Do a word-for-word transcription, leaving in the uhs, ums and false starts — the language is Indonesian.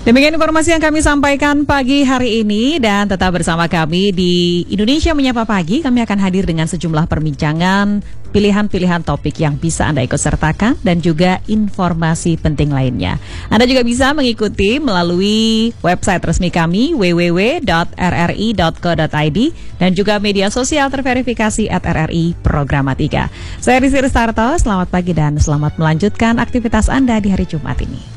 Demikian informasi yang kami sampaikan pagi hari ini, dan tetap bersama kami di Indonesia Menyapa Pagi. Kami akan hadir dengan sejumlah perbincangan, pilihan-pilihan topik yang bisa Anda ikut sertakan, dan juga informasi penting lainnya. Anda juga bisa mengikuti melalui website resmi kami w w w dot r r i dot co dot i d dan juga media sosial terverifikasi at R R I Programatika. Saya Rizky Ristarto, selamat pagi dan selamat melanjutkan aktivitas Anda di hari Jumat ini.